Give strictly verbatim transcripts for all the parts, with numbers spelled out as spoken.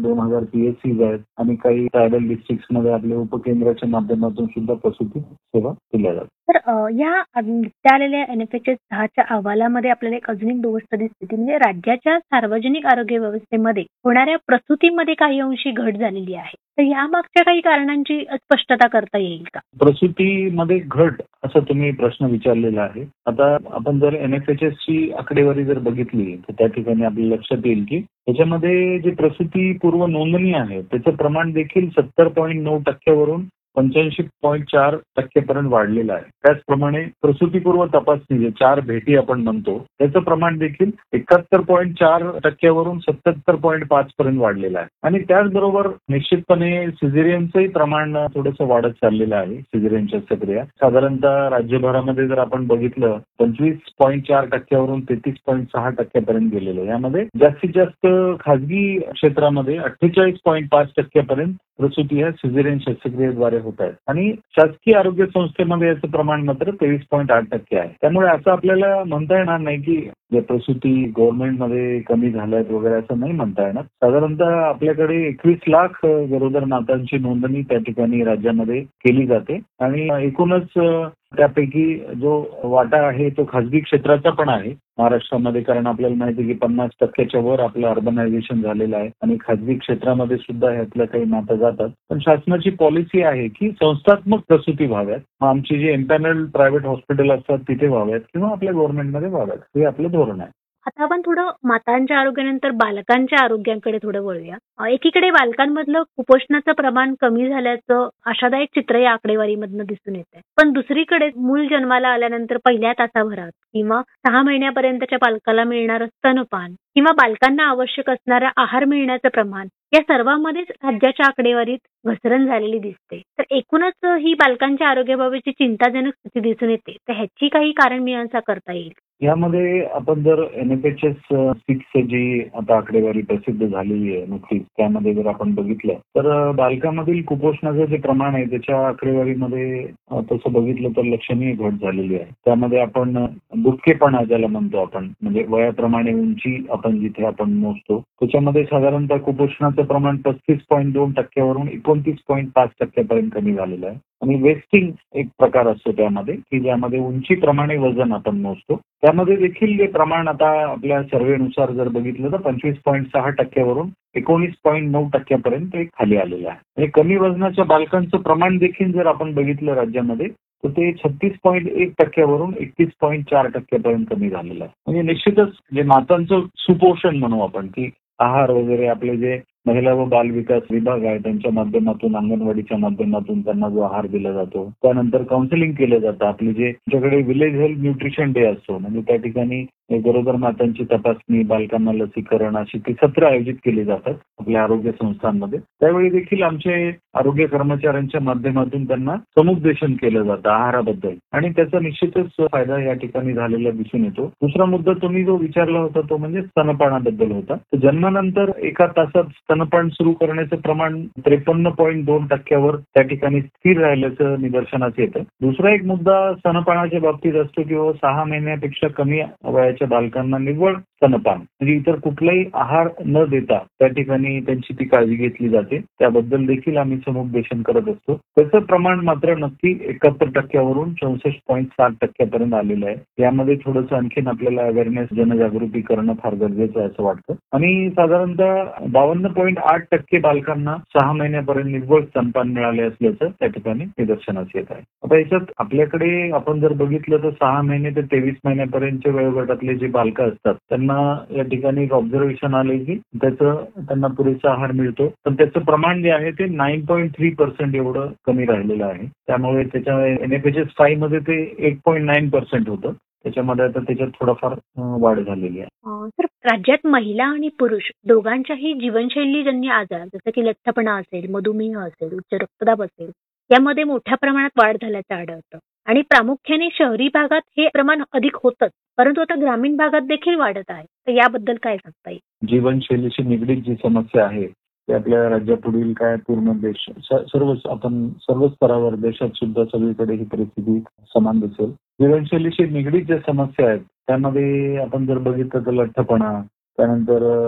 दोन हजार पीएचसीज आहेत आणि काही ट्रायबल डिस्ट्रिक्ट मध्ये आपल्या उपकेंद्राच्या माध्यमातून सुद्धा प्रसूती सेवा दिल्या जातात. तर या नुकत्या आलेल्या एन एफ एच एस दहाच्या अहवालामध्ये आपल्याला एक अजून एक गोष्ट दिसते ती म्हणजे राज्याच्या सार्वजनिक आरोग्य व्यवस्थेमध्ये होणाऱ्या प्रसूतीमध्ये काही अंशी घट झालेली आहे. तर या मागच्या काही कारणांची स्पष्टता करता येईल का? प्रसूतीमध्ये घट असं तुम्ही प्रश्न विचारलेला आहे. आता आपण जर एन एफ एच एस ची आकडेवारी जर बघितली तर त्या ठिकाणी आपल्याला लक्षात येईल की त्याच्यामध्ये जे प्रसूती पूर्व नोंदणी आहे त्याचं प्रमाण देखील सत्तर पॉईंट नऊ टक्क्यावरून पंच्याऐंशी पॉईंट चार टक्केपर्यंत वाढलेलं आहे. त्याचप्रमाणे प्रसूतीपूर्व तपासणी जे चार भेटी आपण म्हणतो त्याचं प्रमाण देखील एकाहत्तर पॉईंट चार टक्क्यावरून सत्याहत्तर पॉईंट पाच पर्यंत वाढलेलं आहे. आणि त्याचबरोबर निश्चितपणे सिझेरियनचंही प्रमाण थोडंसं वाढत चाललेलं आहे. सिझेरियन शस्त्रक्रिया साधारणतः राज्यभरामध्ये जर आपण बघितलं पंचवीस पॉईंट चार टक्क्यावरून तेहतीस पॉईंट सहा टक्क्यापर्यंत गेलेलं आहे. यामध्ये जास्तीत जास्त खाजगी क्षेत्रामध्ये अठ्ठेचाळीस पॉईंट पाच टक्क्यापर्यंत प्रसूती ह्या सिझेरियन शस्त्रक्रियेद्वारे होत आहेत आणि शासकीय आरोग्य संस्थेमध्ये याचं प्रमाण मात्र तेवीस पॉईंट आठ टक्के आहे. त्यामुळे असं आपल्याला म्हणता येणार नाही की या प्रसूती गव्हर्नमेंटमध्ये कमी झाल्यात वगैरे असं नाही म्हणता येणार. साधारणतः आपल्याकडे एकवीस लाख गरोदर मातांची नोंदणी त्या ठिकाणी राज्यामध्ये केली जाते आणि एकूणच त्यापैकी जो वाटा आहे तो खाजगी क्षेत्राचा पण आहे महाराष्ट्रामध्ये. कारण आपल्याला माहिती आहे की पन्नास टक्क्याच्या वर आपलं अर्बनायझेशन झालेलं आहे आणि खाजगी क्षेत्रामध्ये सुद्धा ह्यातल्या काही माता जातात. पण शासनाची पॉलिसी आहे की संस्थात्मक प्रसूती व्हाव्यात. आमची जी एम्पॅनल्ड प्रायव्हेट हॉस्पिटल असतात तिथे व्हाव्यात किंवा आपल्या गव्हर्नमेंटमध्ये व्हाव्यात, हे आपलं धोरण आहे. आता आपण थोडं मातांच्या आरोग्यानंतर बालकांच्या आरोग्याकडे थोडं वळूया. एकीकडे बालकांमधलं कुपोषणाचं प्रमाण कमी झाल्याचं आशादायक चित्र या आकडेवारीमधनं दिसून येत आहे. पण दुसरीकडे मूल जन्माला आल्यानंतर पहिल्या तासाभरात किंवा सहा महिन्यापर्यंतच्या बालकाला मिळणारं स्तनपान किंवा बालकांना आवश्यक असणारा आहार मिळण्याचं प्रमाण या सर्वांमध्येच राज्याच्या आकडेवारीत घसरण झालेली दिसते. तर एकूणच ही बालकांच्या आरोग्याबाबतची चिंताजनक स्थिती दिसून येते. तर ह्याची काही कारण मीमांसा करता येईल? यामध्ये आपण जर N F H S six जी आता आकडेवारी प्रसिद्ध झालेली आहे नुकतीच त्यामध्ये जर आपण बघितलं तर बालकांमधील कुपोषणाचं जे प्रमाण आहे त्याच्या आकडेवारीमध्ये तसं बघितलं तर लक्षणीय घट झालेली आहे. त्यामध्ये आपण बुटकेपणा ज्याला म्हणतो आपण म्हणजे वयाप्रमाणे उंची आपण जिथे आपण मोजतो त्याच्यामध्ये साधारणतः कुपोषणाचं प्रमाण पस्तीस पॉईंट दोन टक्क्यावरून एकोणतीस पॉईंट पाच टक्क्यापर्यंत कमी झालेलं आहे. आणि वेस्टिंग एक प्रकार असतो त्यामध्ये की ज्यामध्ये उंचीप्रमाणे वजन आपण मोजतो. त्यामध्ये देखील जे प्रमाण आता आपल्या सर्व्हेनुसार जर बघितलं तर पंचवीस पॉईंट सहा टक्क्यावरून एकोणीस पॉईंट नऊ टक्क्यापर्यंत एक खाली आलेलं आहे. आणि कमी वजनाच्या बालकांचं प्रमाण देखील जर आपण बघितलं राज्यामध्ये तर ते छत्तीस पॉईंट एक टक्क्यावरून एकतीस पॉईंट चार टक्क्यापर्यंत कमी झालेलं आहे. म्हणजे निश्चितच जे मातांचं सुपोषण म्हणू आपण की आहार वगैरे आपले जे महिला व बाल विकास विभाग आहे त्यांच्या माध्यमातून अंगणवाडीच्या माध्यमातून त्यांना जो आहार दिला जातो त्यानंतर काउन्सिलिंग केलं जातं. आपली जे आमच्याकडे विलेज हेल्थ न्यूट्रिशन डे असतो म्हणजे त्या ठिकाणी गरोदर मातांची तपासणी बालकांना लसीकरण अशी ती सत्र आयोजित केली जातात आपल्या आरोग्य संस्थांमध्ये. त्यावेळी देखील आमचे आरोग्य कर्मचाऱ्यांच्या माध्यमातून त्यांना समुपदेशन केलं जातं आहाराबद्दल आणि त्याचा निश्चितच फायदा या ठिकाणी झालेला दिसून येतो. दुसरा मुद्दा तुम्ही जो विचारला होता तो म्हणजे स्तनपानाबद्दल होता. तर जन्मानंतर एका तासात स्तनपान सुरू करण्याचं प्रमाण त्रेपन्न पॉईंट दोन टक्क्यावर त्या ठिकाणी स्थिर राहिल्याचं निदर्शनास येतं. दुसरा एक मुद्दा स्तनपानाच्या बाबतीत असतो की सहा महिन्यापेक्षा कमी वयाच्या बालकांना निव्वळ स्तनपान म्हणजे इतर कुठलाही आहार न देता त्या ठिकाणी त्यांची ती काळजी घेतली जाते. त्याबद्दल देखील आम्ही समुपदेशन करत असतो. त्याचं प्रमाण मात्र नक्की एकाहत्तर टक्क्यावरून चौसष्ट पॉईंट सात टक्क्यापर्यंत आलेलं आहे. यामध्ये थोडंसं आणखीन आपल्याला अवेअरनेस जनजागृती करणं फार गरजेचं आहे असं वाटतं. आणि साधारणतः बावन्न पॉईंट आठ टक्के बालकांना सहा महिन्यापर्यंत निव्वळ स्तनपान मिळाले असल्याचं त्या ठिकाणी निदर्शनास येत आहे. आता याच्यात आपल्याकडे आपण जर बघितलं तर सहा महिने ते तेवीस महिन्यापर्यंतच्या वयोगटातले जे बालकं असतात त्यांना या ठिकाणी ऑब्झर्वेशन आले की त्याचं त्यांना पुरेसा आहार मिळतो पण त्याचं प्रमाण जे आहे ते नाईन पॉईंट थ्री पर्सेंट एवढं कमी राहिलेलं आहे. त्यामुळे त्याच्या N F H S five मध्ये ते एट पॉईंट नाईन पर्सेंट होतं. त्याच्यामध्ये आता त्याच्यात थोडाफार वाढ झालेली आहे. तर राज्यात महिला आणि पुरुष दोघांच्याही जीवनशैलीजन्य आजार जसं की लठ्ठपणा असेल मधुमेह असेल उच्च रक्तदाब असेल यामध्ये मोठ्या प्रमाणात वाढ झाल्याचं आढळतं आणि प्रामुख्याने शहरी भागात हे प्रमाण अधिक होतंच परंतु आता ग्रामीण भागात देखील वाढत आहे. तर याबद्दल काय सांगता येईल? जीवनशैलीशी निगडीत जी समस्या आहे ते आपल्या राज्यापुढील काय पूर्ण देश सर्व आपण सर्व स्तरावर देशात सुद्धा सगळीकडे ही परिस्थिती समान दिसेल. जीवनशैलीशी निगडीत ज्या समस्या आहेत त्यामध्ये आपण जर बघितलं तर लठ्ठपणा त्यानंतर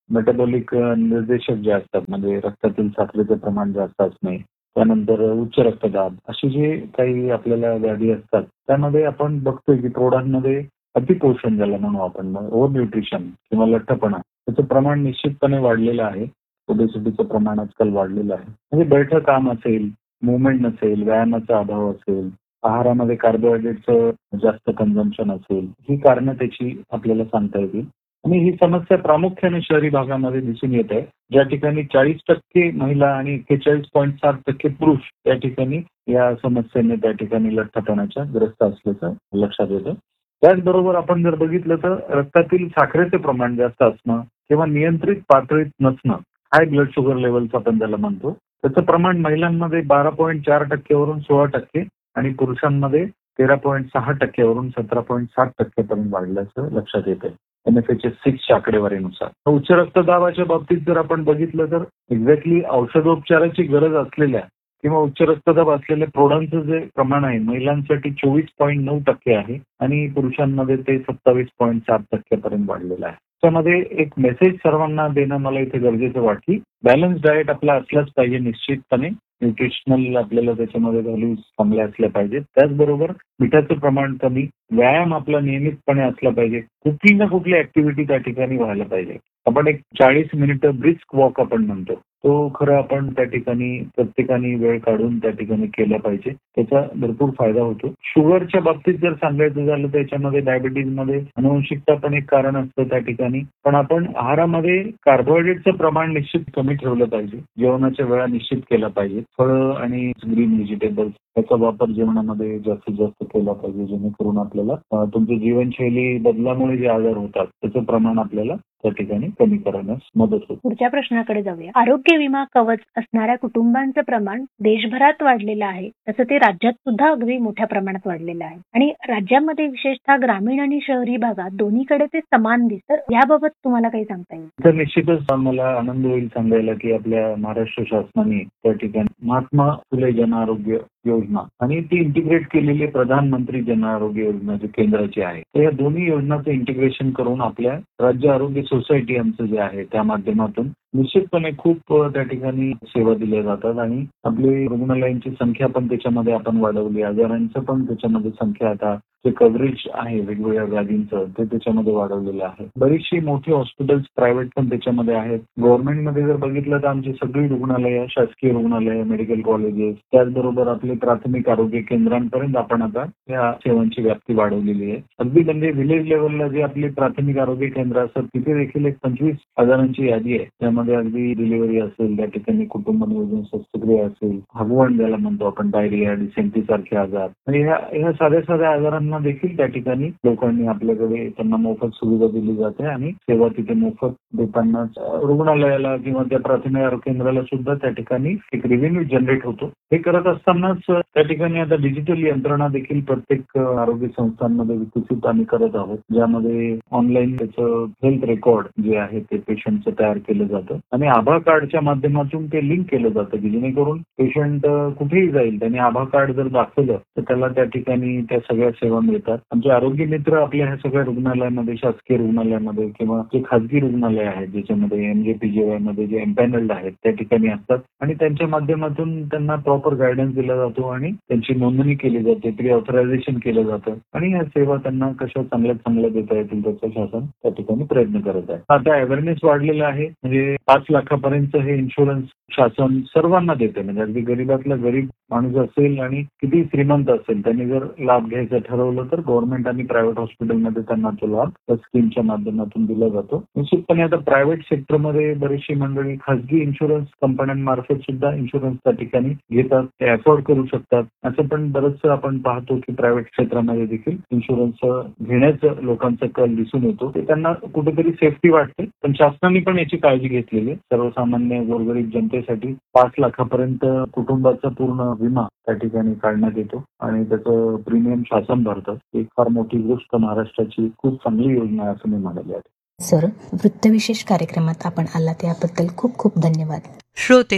मेटाबॉलिक निर्देशक जे असतात म्हणजे रक्तातील साखरेचं प्रमाण जास्त असणे, त्यानंतर उच्च रक्तदाब, असे जे काही आपल्याला व्याधी असतात त्यामध्ये आपण बघतोय की प्रौढांमध्ये अतिपोषण ज्याला म्हणू आपण, ओव्हर न्यूट्रिशन किंवा लठ्ठपणा, त्याचं प्रमाण निश्चितपणे वाढलेलं आहे. ओबेसिटीचं प्रमाण आजकाल वाढलेलं आहे. म्हणजे बैठं काम असेल, मुवमेंट नसेल, व्यायामाचा अभाव असेल, आहारामध्ये कार्बोहायड्रेटचं जास्त कन्झम्पशन असेल, ही कारणं त्याची आपल्याला सांगता येतील. आणि ही समस्या प्रामुख्याने शहरी भागामध्ये दिसून येत आहे, ज्या ठिकाणी चाळीस टक्के महिला आणि एक्केचाळीस पॉईंट सात टक्के पुरुष त्या ठिकाणी या समस्येने त्या ठिकाणी लठ्ठपणाच्या ग्रस्त असल्याचं लक्षात येतं. त्याचबरोबर आपण जर बघितलं तर रक्तातील साखरेचे प्रमाण जास्त असणं किंवा नियंत्रित पातळीत नसणं, हाय ब्लड शुगर लेवल्स आपण त्याला म्हणतो, त्याचं प्रमाण महिलांमध्ये बारा पॉईंट चार टक्केवरून सोळा टक्के आणि पुरुषांमध्ये तेरा पॉईंट सहा टक्क्यावरून सतरा पॉईंट सात टक्क्यापर्यंत वाढल्याचं लक्षात येते एन एफ एच एस सिक्सच्या आकडेवारीनुसार. उच्च रक्तदाबाच्या बाबतीत जर आपण बघितलं तर एक्झॅक्टली औषधोपचाराची गरज असलेल्या किंवा उच्च रक्तदाब असलेल्या प्रौढांचं जे प्रमाण आहे महिलांसाठी चोवीस पॉईंट नऊ टक्के आहे आणि पुरुषांमध्ये ते सत्तावीस पॉईंट सात टक्क्यापर्यंत वाढलेलं आहे. त्यामध्ये एक मेसेज सर्वांना देणं मला इथे गरजेचं वाटतं की बॅलन्स डाएट आपला असलाच पाहिजे निश्चितपणे. न्यूट्रिशनल आपल्याला त्याच्यामध्ये व्हॅल्यूज चांगल्या असल्या पाहिजेत. त्याचबरोबर मिठाचं प्रमाण कमी, व्यायाम आपला नियमितपणे असला पाहिजे, कुठली ना कुठली ऍक्टिव्हिटी त्या ठिकाणी व्हायला पाहिजे. आपण एक चाळीस मिनिटं ब्रिस्क वॉक आपण म्हणतो, तो खरं आपण त्या ठिकाणी प्रत्येकाने वेळ काढून त्या ठिकाणी केला पाहिजे. त्याचा भरपूर फायदा होतो. शुगरच्या बाबतीत जर सांगायचं झालं तर याच्यामध्ये डायबिटीजमध्ये अनुवंशिकता पण एक कारण असतं त्या ठिकाणी. पण आपण आहारामध्ये कार्बोहायड्रेटचं प्रमाण निश्चित कमी ठेवलं पाहिजे. जेवणाच्या वेळा निश्चित केला पाहिजे. फळं आणि ग्रीन व्हेजिटेबल्स याचा वापर जेवणामध्ये जास्तीत जास्त केला पाहिजे, जेणेकरून आपल्याला तुमची जीवनशैली बदलामुळे जे आजार होतात त्याचं प्रमाण आपल्याला त्या ठिकाणी कमी करण्यास मदत होते. पुढच्या प्रश्नाकडे जाऊया. आरोग्य विमा कवच असणाऱ्या कुटुंबांचं प्रमाण देशभरात वाढलेलं आहे, तसं ते राज्यात सुद्धा अगदी मोठ्या प्रमाणात वाढलेलं आहे आणि राज्यामध्ये विशेषतः ग्रामीण आणि शहरी भागात दोन्हीकडे ते समान दिसतं. याबाबत तुम्हाला काही सांगता येईल? तर निश्चितच मला आनंद होईल सांगायला की आपल्या महाराष्ट्र शासनाने त्या ठिकाणी महात्मा फुले जन आरोग्य योजना आणि ती इंटिग्रेट केलेली प्रधानमंत्री जन आरोग्य योजना जी केंद्राची आहे, तर या दोन्ही योजनांचं इंटिग्रेशन करून आपल्या राज्य आरोग्य सोसायटी आमचं जे आहे त्या माध्यमातून निश्चितपणे खूप त्या ठिकाणी सेवा दिल्या जातात आणि आपली रुग्णालयांची संख्या पण त्याच्यामध्ये आपण वाढवली, आजारांचं पण त्याच्यामध्ये संख्या आता जे कव्हरेज आहे वेगवेगळ्या व्याधींचं ते त्याच्यामध्ये वाढवलेलं आहे. बरीचशी मोठी हॉस्पिटल्स प्रायव्हेट पण त्याच्यामध्ये आहेत. गव्हर्नमेंटमध्ये जर बघितलं तर आमची सगळी रुग्णालयं, शासकीय रुग्णालय, मेडिकल कॉलेजेस, त्याचबरोबर आपले प्राथमिक आरोग्य केंद्रांपर्यंत आपण आता या सेवांची व्याप्ती वाढवलेली आहे. अगदी म्हणजे विलेज लेवलला जे आपले प्राथमिक आरोग्य केंद्र असतात तिथे देखील एक पंचवीस आजारांची यादी आहे. त्यामध्ये अगदी डिलिव्हरी असेल, त्या ठिकाणी कुटुंब नियोजन शस्त्रक्रिया असेल, हगवण ज्याला म्हणतो आपण, डायरिया, डिसेंट्री सारखे आजार, म्हणजे ह्या ह्या साध्या साध्या आजारांना देखील त्या ठिकाणी लोकांनी आपल्याकडे त्यांना मोफत सुविधा दिली जाते आणि सेवा तिथे मोफत देताना रुग्णालयाला किंवा त्या प्राथमिक आरोग्य केंद्राला सुद्धा त्या ठिकाणी एक रेव्हेन्यू जनरेट होतो. हे करत असतानाच त्या ठिकाणी आता डिजिटल यंत्रणा देखील प्रत्येक आरोग्य संस्थांमध्ये विकसित आम्ही करत आहोत, ज्यामध्ये ऑनलाईन त्याचं हेल्थ रेकॉर्ड जे आहे ते पेशंटचं तयार केलं जातं आणि आभा कार्डच्या माध्यमातून ते लिंक केलं जातं की जेणेकरून पेशंट कुठेही जाईल त्यांनी आभा कार्ड जर दाखवलं तर त्याला त्या ठिकाणी त्या सगळ्या सेवा मिळतात. आमचे आरोग्य मित्र आपल्या ह्या सगळ्या रुग्णालयामध्ये, शासकीय रुग्णालयामध्ये किंवा जे खाजगी रुग्णालय आहेत ज्याच्यामध्ये एम जे पी जे वाय मध्ये जे एम्पॅनल्ड आहेत त्या ठिकाणी असतात आणि त्यांच्या माध्यमातून त्यांना प्रॉपर गायडन्स दिला जातो आणि त्यांची नोंदणी केली जाते, प्री ऑथरायझेशन केलं जातं आणि ह्या सेवा त्यांना कशा चांगल्यात चांगल्या देता येतील त्याचं शासन त्या ठिकाणी प्रयत्न करत आहे. आता अवेअरनेस वाढलेला आहे, म्हणजे पाच लाखापर्यंत हे इन्शुरन्स शासन सर्वांना देते. म्हणजे अगदी गरीबातला गरीब माणूस असेल आणि किती श्रीमंत असेल त्यांनी जर लाभ घ्यायचा ठरवलं तर गव्हर्नमेंट आणि प्रायव्हेट हॉस्पिटलमध्ये त्यांना तो लाभ त्या स्कीमच्या माध्यमातून दिला जातो. निश्चितपणे आता प्रायव्हेट सेक्टरमध्ये बरीचशी मंडळी खासगी इन्शुरन्स कंपन्यांमार्फत सुद्धा इन्शुरन्स त्या ठिकाणी घेतात, ते अफोर्ड करू शकतात. असं पण बरंचसं आपण पाहतो की प्रायव्हेट क्षेत्रामध्ये देखील इन्शुरन्स घेण्याचं लोकांचा कल दिसून येतो. ते त्यांना कुठेतरी सेफ्टी वाटते, पण शासनाने पण याची काळजी घेतलेली आहे. सर्वसामान्य गोरगरीब जनतेसाठी पाच लाखापर्यंत कुटुंबाचा पूर्ण विमा त्या ठिकाणी काढण्यात येतो आणि त्याचं प्रीमियम शासन भरतं. एक फार मोठी गोष्ट महाराष्ट्राची खूप चांगली योजना आहे असं मी म्हणाले आहे. सर, वृत्तविशेष कार्यक्रमात आपण आलात याबद्दल खूप खूप धन्यवाद. श्रोते हो,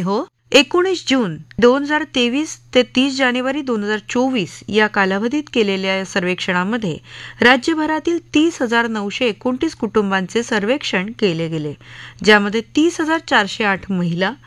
एकोणीस जून दोन हजार तेवीस ते तीस जानेवारी दोन हजार चोवीस या कालावधीत केलेल्या सर्वेक्षणामध्ये राज्यभरातील तीस हजार नऊशे एकोणतीस कुटुंबांचे सर्वेक्षण केले गेले, ज्यामध्ये तीस हजार चारशे आठ महिला